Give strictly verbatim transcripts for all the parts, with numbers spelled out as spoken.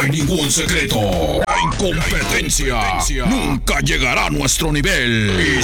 hay ningún secreto. La incompetencia nunca llegará a nuestro nivel. Y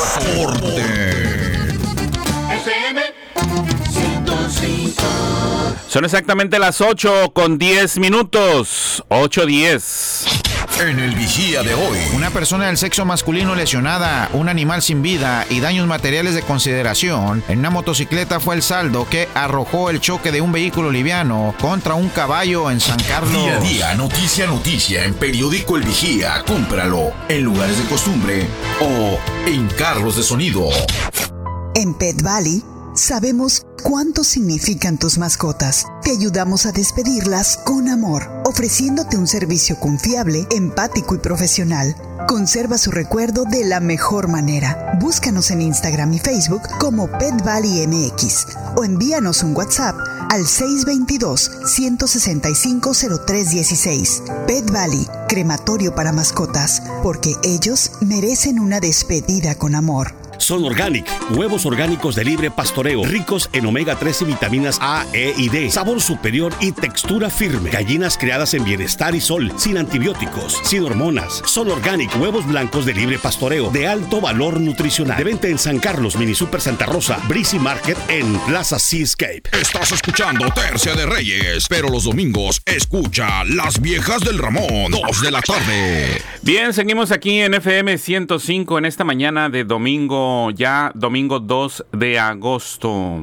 soporte. F M ciento cinco. Son exactamente las ocho con diez minutos. ocho diez. En el Vigía de hoy. Una persona del sexo masculino lesionada, un animal sin vida y daños materiales de consideración. En una motocicleta fue el saldo que arrojó el choque de un vehículo liviano contra un caballo en San Carlos. Día a día, noticia a noticia en Periódico El Vigía. Cómpralo en lugares de costumbre o en carros de sonido. En Pet Valley sabemos cuánto significan tus mascotas. Te ayudamos a despedirlas con amor, ofreciéndote un servicio confiable, empático y profesional. Conserva su recuerdo de la mejor manera. Búscanos en Instagram y Facebook como Pet Valley M X o envíanos un WhatsApp al seis dos dos, uno seis cinco, cero tres uno seis. Pet Valley, crematorio para mascotas, porque ellos merecen una despedida con amor. Son Organic, huevos orgánicos de libre pastoreo, ricos en omega tres y vitaminas A, E y D, sabor superior y textura firme. Gallinas criadas en bienestar y sol, sin antibióticos, sin hormonas. Son Organic, huevos blancos de libre pastoreo, de alto valor nutricional. De venta en San Carlos, Mini Super Santa Rosa, Breezy Market en Plaza Seascape. Estás escuchando Tercia de Reyes, pero los domingos escucha Las Viejas del Ramón, dos de la tarde. Bien, seguimos aquí en F M ciento cinco en esta mañana de domingo. Ya domingo dos de agosto.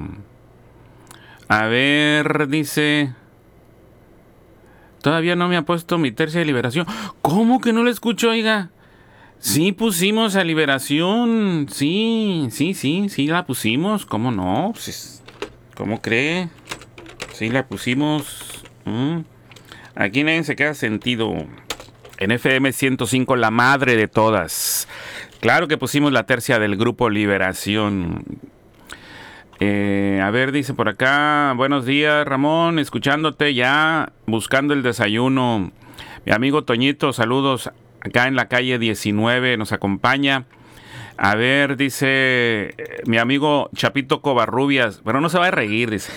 A ver, dice... Todavía no me ha puesto mi tercia de liberación. ¿Cómo que no lo escucho, oiga? Sí pusimos a liberación. Sí, sí, sí, sí la pusimos. ¿Cómo no? Pues, ¿cómo cree? Sí la pusimos. ¿Mm? Aquí nadie se queda sentido. En F M ciento cinco, la madre de todas. Claro que pusimos la tercia del grupo Liberación. Eh, a ver, dice por acá, buenos días Ramón, escuchándote ya, buscando el desayuno. Mi amigo Toñito, saludos acá en la calle diecinueve, nos acompaña. A ver, dice mi amigo Chapito Covarrubias, pero no se va a reír, dice.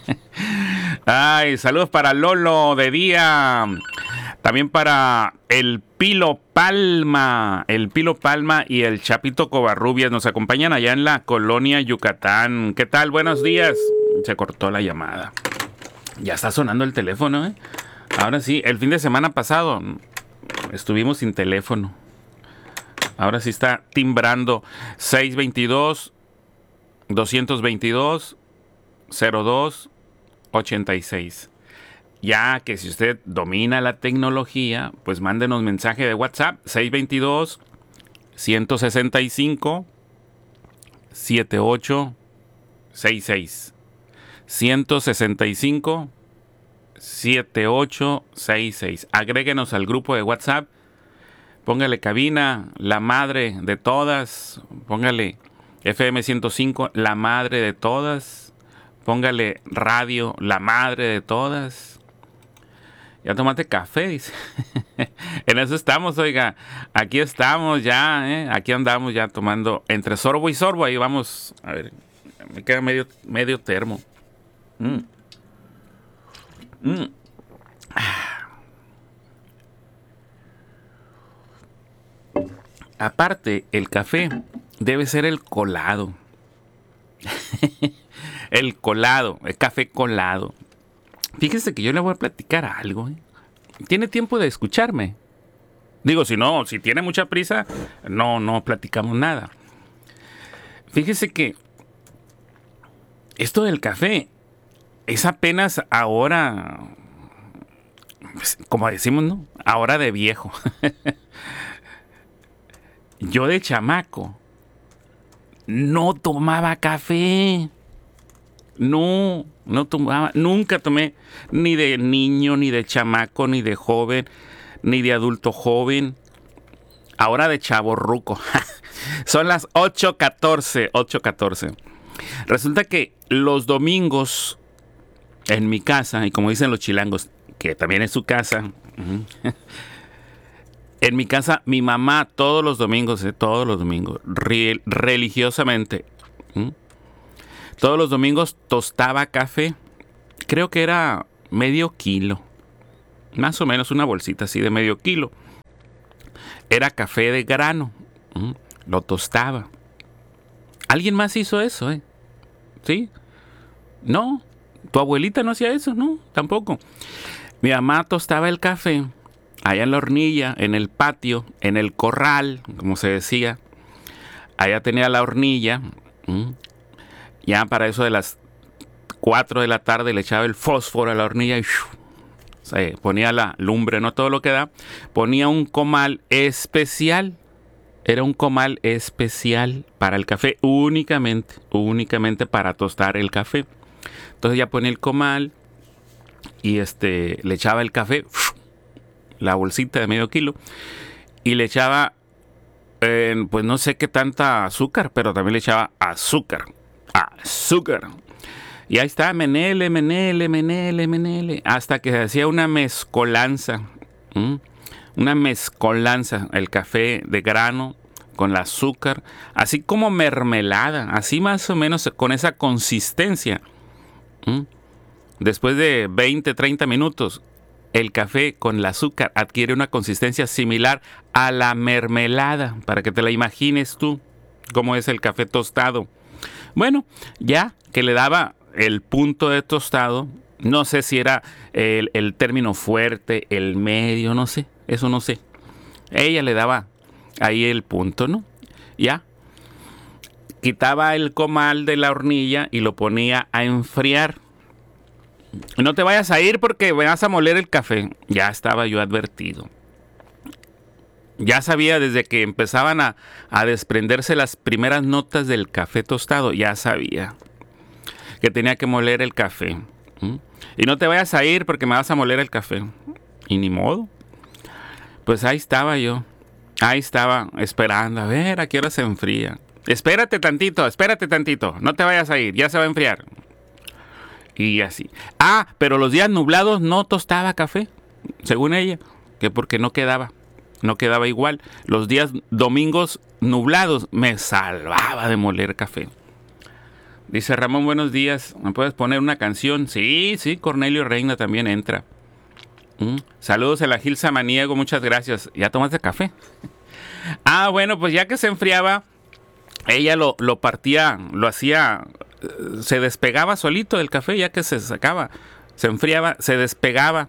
Ay, saludos para Lolo de día. También para el Pilo Palma, el Pilo Palma y el Chapito Covarrubias nos acompañan allá en la colonia Yucatán. ¿Qué tal? Buenos días. Se cortó la llamada. Ya está sonando el teléfono, ¿eh? Ahora sí, el fin de semana pasado estuvimos sin teléfono. Ahora sí está timbrando seis dos dos, dos dos dos, cero dos ocho seis. Ya que si usted domina la tecnología, pues mándenos mensaje de WhatsApp seis dos dos, uno seis cinco, siete ocho seis seis. uno seis cinco, siete ocho seis seis. Agréguenos al grupo de WhatsApp. Póngale cabina, la madre de todas. Póngale F M ciento cinco, la madre de todas. Póngale radio, la madre de todas. Ya tomaste café, dice. En eso estamos, oiga. Aquí estamos ya, ¿eh? Aquí andamos ya tomando entre sorbo y sorbo. Ahí vamos. A ver, me queda medio, medio termo. Mm. Mm. Aparte, el café debe ser el colado. El colado, el café colado. Fíjese que yo le voy a platicar algo, ¿eh? ¿Tiene tiempo de escucharme? Digo, si no, si tiene mucha prisa, no, no platicamos nada. Fíjese que esto del café es apenas ahora, pues, como decimos, ¿no? Ahora de viejo. Yo de chamaco no tomaba café. No, no tomaba, nunca tomé, ni de niño, ni de chamaco, ni de joven, ni de adulto joven. Ahora de chavorruco. Son las ocho catorce, ocho catorce. Resulta que los domingos en mi casa, y como dicen los chilangos, que también es su casa, en mi casa, mi mamá todos los domingos, eh, todos los domingos, re- religiosamente, ¿m? todos los domingos tostaba café. Creo que era medio kilo. más o menos una bolsita así de medio kilo. Era café de grano. ¿Mm? Lo tostaba. ¿Alguien más hizo eso, eh? ¿Sí? No. ¿Tu abuelita no hacía eso? No, tampoco. Mi mamá tostaba el café allá en la hornilla, en el patio, en el corral, como se decía. Allá tenía la hornilla. ¿Mm? Ya para eso de las cuatro de la tarde le echaba el fósforo a la hornilla y ¡shoo! Se ponía la lumbre, no todo lo que da. Ponía un comal especial. Era un comal especial para el café, únicamente, únicamente para tostar el café. Entonces ya ponía el comal y este, le echaba el café, la bolsita de medio kilo, y le echaba, eh, pues no sé qué tanta azúcar, pero también le echaba azúcar, azúcar. Y ahí está, menele, menele, menele, menele, hasta que se hacía una mezcolanza, ¿m? Una mezcolanza, el café de grano con el azúcar, así como mermelada, así más o menos con esa consistencia. ¿Mm? Después de veinte, treinta minutos, el café con el azúcar adquiere una consistencia similar a la mermelada, para que te la imagines tú, cómo es el café tostado. Bueno, ya que le daba el punto de tostado, no sé si era el, el término fuerte, el medio, no sé, eso no sé. Ella le daba ahí el punto, ¿no? Ya. Quitaba el comal de la hornilla y lo ponía a enfriar. No te vayas a ir porque vas a moler el café. Ya estaba yo advertido. Ya sabía desde que empezaban a, a desprenderse las primeras notas del café tostado. Ya sabía que tenía que moler el café. ¿Mm? Y no te vayas a ir porque me vas a moler el café. Y ni modo. Pues ahí estaba yo. Ahí estaba esperando. A ver, ¿a qué hora se enfría? Espérate tantito, espérate tantito. No te vayas a ir, ya se va a enfriar. Y así. Ah, pero los días nublados no tostaba café. Según ella. Que porque no quedaba. No quedaba igual. Los días domingos nublados me salvaba de moler café. Dice Ramón, buenos días. ¿Me puedes poner una canción? Sí, sí, Cornelio Reina también entra. ¿Mm? Saludos a la Gil Samaniego, muchas gracias. ¿Ya tomaste café? Ah, bueno, pues ya que se enfriaba, ella lo, lo partía, lo hacía, se despegaba solito del café, ya que se sacaba, se enfriaba, se despegaba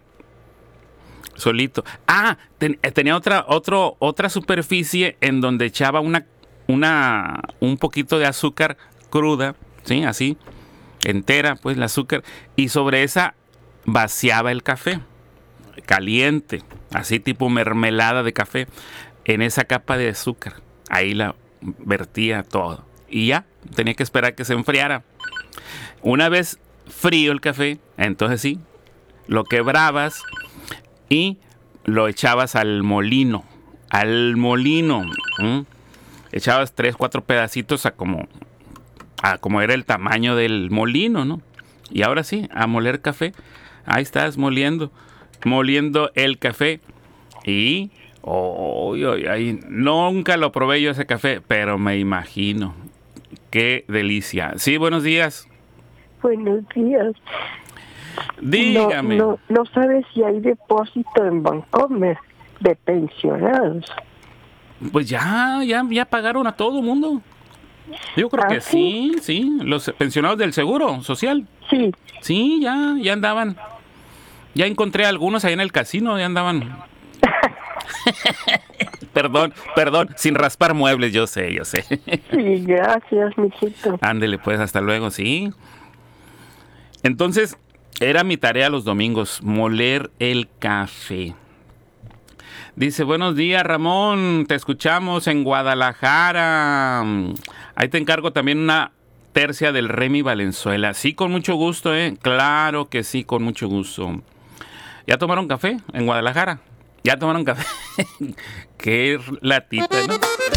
solito. Ah, ten, tenía otra, otro, otra superficie en donde echaba una, una, un poquito de azúcar cruda, sí, así, entera, pues el azúcar, y sobre esa vaciaba el café, caliente, así tipo mermelada de café, en esa capa de azúcar. Ahí la vertía todo. Y ya, tenía que esperar que se enfriara. Una vez frío el café, entonces sí, lo quebrabas y lo echabas al molino. Al molino. ¿Mm? Echabas tres, cuatro pedacitos a como, a como era el tamaño del molino, ¿no? Y ahora sí, a moler café. Ahí estás moliendo. Moliendo el café. Y oh, oh, oh, oh, nunca lo probé yo ese café, pero me imagino. Qué delicia. Sí, buenos días. Buenos días. Dígame. No, no, no sabes si hay depósito en Bancomer de pensionados. Pues ya, ya, ya pagaron a todo el mundo. Yo creo ¿Ah, que sí? sí, sí. Los pensionados del Seguro Social. Sí. Sí, ya, ya andaban. Ya encontré algunos ahí en el casino, ya andaban. Perdón, perdón, sin raspar muebles, yo sé, yo sé. Sí, gracias, mijito. Ándele, pues, hasta luego, sí. Entonces, era mi tarea los domingos, moler el café. Dice, buenos días, Ramón, te escuchamos en Guadalajara. Ahí te encargo también una tercia del Remy Valenzuela. Sí, con mucho gusto, ¿eh? Claro que sí, con mucho gusto. ¿Ya tomaron café en Guadalajara? ¿Ya tomaron café? Qué latita, ¿no?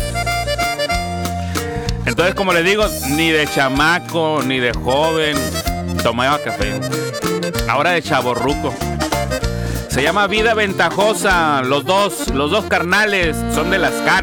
Entonces, como les digo, ni de chamaco, ni de joven tomaba café. Ahora de chavorruco. Se llama Vida Ventajosa. Los dos, los dos carnales son de las caras.